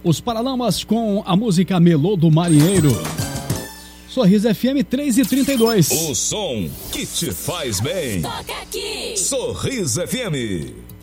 Os Paralamas com a música Melô do Marinheiro. Sorriso FM 3h32. O som que te faz bem. Toca aqui. Sorriso FM.